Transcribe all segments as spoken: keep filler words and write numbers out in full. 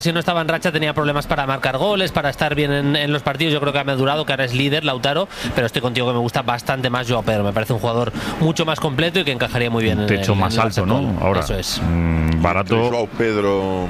Si no estaba en racha tenía problemas para marcar goles, para estar bien en, en los partidos. Yo creo que ha madurado, que ahora es líder, Lautaro, pero estoy contigo que me gusta bastante más Joao Pedro. Me parece un jugador mucho más completo y que encajaría muy bien. Un techo en, más en alto, ¿no? Ahora, eso es. Mmm, barato. Joao Pedro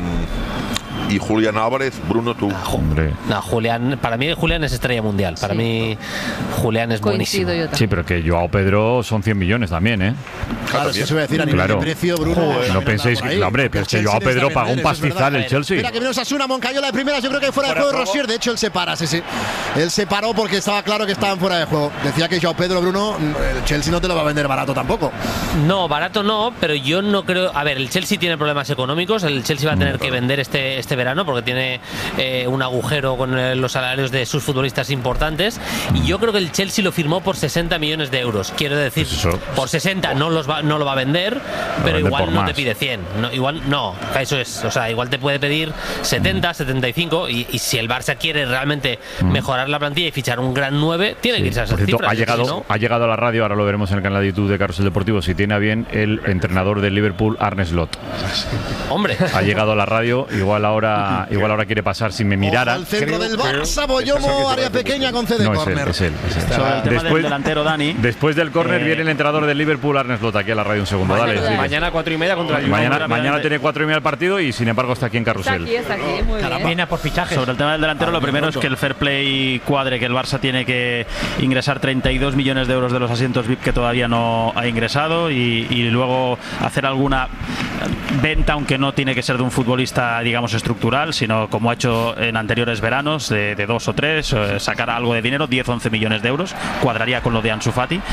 y Julián Álvarez, Bruno, tú. Ah, hombre. No, Julián, para mí Julián es estrella mundial. Para sí. mí Julián es Coincido buenísimo. Sí, pero que Joao Pedro son cien millones también, ¿eh? Claro, eso se va a decir a nivel claro. de precio, Bruno. Joder, no penséis que, hombre, pero es que Joao Pedro pagó un pastizal el Chelsea. Mira que menos Asuna, Moncayola de primeras, yo creo que fuera, fuera de juego, Rosier. De hecho, él se para, sí, sí. Él se paró porque estaba claro que estaban fuera de juego. Decía que Joao Pedro, Bruno, el Chelsea no te lo va a vender barato tampoco. No, barato no, pero yo no creo. A ver, el Chelsea tiene problemas económicos. El Chelsea va a tener que vender este, este verano porque tiene eh, un agujero con eh, los salarios de sus futbolistas importantes. Y yo creo que el Chelsea lo firmó por sesenta millones de euros. Quiero decir, pues por sesenta no, los va, no lo va a vender, pero vende igual no más. te pide cien. No, igual no, eso es. O sea, igual te puede pedir setenta, setenta y cinco. Y, y si el Barça quiere realmente mm. mejorar la plantilla y fichar un gran nueve, tiene sí. que irse a esas cierto, cifras. Ha llegado, si no, ha llegado a la radio, ahora lo veremos en el canal de YouTube de Carrusel Deportivo, si tiene a bien el entrenador del Liverpool, Arne Slot. Hombre. Ha llegado a la radio, igual ahora, igual ahora quiere pasar si me mirara. Al centro del Barça, Boyomo, área pequeña con C de no, córner. Es él, es él, es él. Sobre el tema después, del delantero, Dani. Después del córner eh, viene el entrenador del Liverpool, Arne Slot, aquí a la radio un segundo. Mañana, Dale, mañana cuatro y media contra el Mañana, mañana, mañana tiene cuatro y media el partido y sin embargo está aquí en Carrusel. Está aquí, está aquí, muy bien. Viene por fichajes. Sobre el tema del delantero, ah, lo primero es que el fair play cuadre, que el Barça tiene que ingresar treinta y dos millones de euros de los asientos V I P que todavía no ha ingresado y, y luego hacer alguna venta, aunque no tiene que ser de un futbolista, digamos, estructural, sino como ha hecho en anteriores veranos, de, de dos o tres, eh, sacar algo de dinero, diez, once millones de euros, cuadraría con lo de Ansu Fati,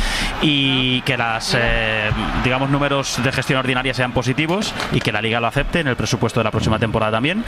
y que las, eh, digamos, números de gestión ordinaria sean positivos y que la Liga lo acepte en el presupuesto de la próxima temporada también.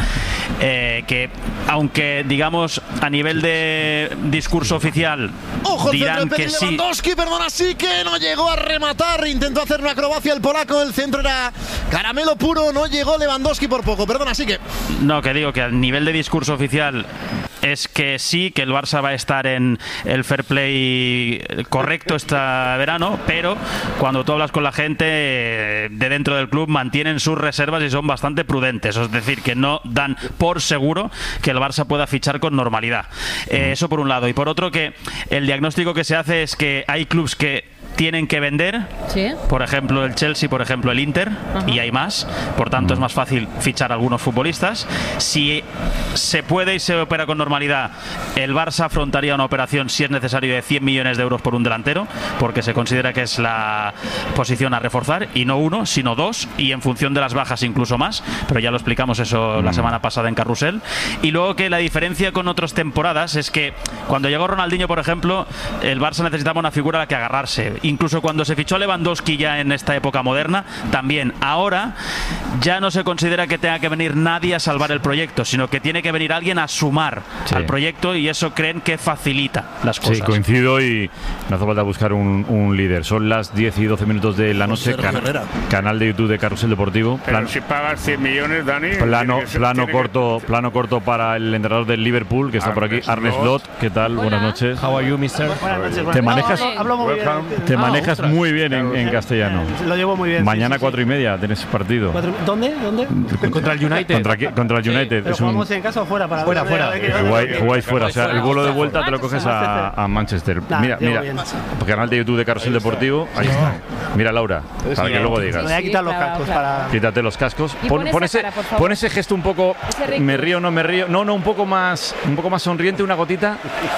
Eh, que aunque, digamos, a nivel de discurso oficial Ojo, dirán que sí. Lewandowski, perdona, sí que no llegó a rematar, intentó hacer una acrobacia el polaco, el centro era caramelo puro, no llegó Lewandowski por poco, perdona, sí que. No, que digo que a nivel de discurso oficial es que sí, que el Barça va a estar en el fair play correcto este verano, pero cuando tú hablas con la gente de dentro del club mantienen sus reservas y son bastante prudentes, es decir, que no dan por seguro que el Barça pueda fichar con normalidad. Eh, eso por un lado. Y por otro, que el diagnóstico que se hace es que hay clubes que tienen que vender, ¿sí? Por ejemplo el Chelsea, por ejemplo el Inter, uh-huh. y hay más, por tanto es más fácil fichar a algunos futbolistas. Si se puede y se opera con normalidad, el Barça afrontaría una operación, si es necesario, de cien millones de euros por un delantero, porque se considera que es la posición a reforzar, y no uno, sino dos, y en función de las bajas incluso más, pero ya lo explicamos eso uh-huh. la semana pasada en Carrusel. Y luego que la diferencia con otras temporadas es que cuando llegó Ronaldinho, por ejemplo, el Barça necesitaba una figura a la que agarrarse. Incluso cuando se fichó a Lewandowski ya en esta época moderna, también. Ahora ya no se considera que tenga que venir nadie a salvar el proyecto, sino que tiene que venir alguien a sumar sí. al proyecto, y eso creen que facilita las cosas. Sí, coincido, y no hace falta buscar un, un líder. Son las diez y doce minutos de la noche. Can, canal de YouTube de Carrusel Deportivo. Pero Plan, si pagas cien millones, Dani. Plano, ser, plano corto, que... plano corto para el entrenador del Liverpool, que está Arne por aquí, Arne Slot. ¿Qué tal? Hola. Buenas noches. How are you, mister? Buenas noches. Te manejas, hablo muy bien. te Ah, manejas ostras. muy bien en, en castellano. Lo llevo muy bien. Mañana sí, sí, cuatro sí. y media tenés partido. ¿Cuatro? ¿Dónde? ¿Dónde? Contra el United. Contra, contra el United. Sí, pero es un, jugamos en casa o fuera para fuera, ver, fuera. a ver, a ver, Eh, jugáis, jugáis fuera, o sea, el vuelo de vuelta te lo Manchester. coges a, a Manchester. Nah, Mira, llevo mira, bien. canal de YouTube de Carrusel Deportivo, ahí está. Mira, Laura, para que luego Me voy digas. a quitar los Sí, claro, cascos claro. para. Quítate los cascos. Y Pon, pon pon esa ese, cara, por favor. pon ese gesto un poco, Ese rictus. me río, no me río. No, no, un poco más, un poco más sonriente, una gotita.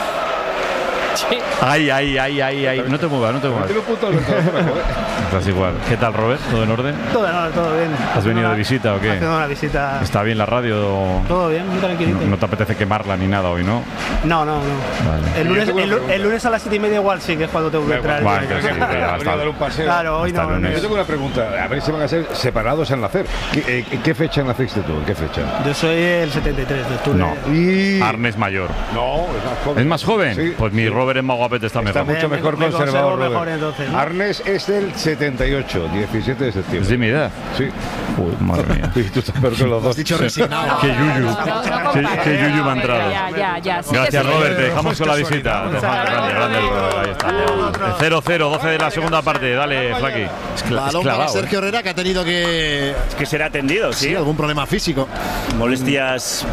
Sí. Ay, ay, ay, ay, ay. No te muevas, no te muevas. Estás igual. ¿Qué tal, Robert? ¿Todo en orden? Todo, no, todo bien. ¿Has venido de visita o qué? Haciendo una visita. ¿Está bien la radio? Todo bien, muy tranquilito. No, no te apetece quemarla ni nada hoy, ¿no? No, no, no. Vale. El lunes, el, lu- el lunes a las siete y media igual sí, que es cuando tengo que entrar. Vale, que sí, que ya Venía a dar un está. paseo. Claro, hoy Hasta no. lunes. Yo tengo una pregunta, a ver si van a ser separados en nacer. ¿Qué, eh, ¿qué fecha naciste tú? ¿En qué fecha? Yo soy el setenta y tres de octubre. No. Y... Arne es mayor. No, es más joven. ¿Es más joven? Sí. Pues mi Sí. Robert es más guapete, está mejor. Está mucho Me- mejor me conservado, conservo mejor, Robert. entonces, ¿no? Arnes es del setenta y ocho, diecisiete de septiembre. ¿Es de mi edad? Sí. Uy, madre mía. Y tú estás peor que los Has dos. dicho resignado. Qué yuyu. No, no Qué, compares. qué yuyu me ha entrado. Ya, ya, ya. Sí, Gracias, que sí. Robert. Te dejamos con la Qué visita. casualidad. Grande, grande el Robert. Ahí está. cero cero, doce de la segunda parte. Dale, Flaqui. Escla- Balón para Esclavado, ¿eh? Sergio Herrera, que ha tenido que. Que será atendido, Sí, sí. algún problema físico. Molestias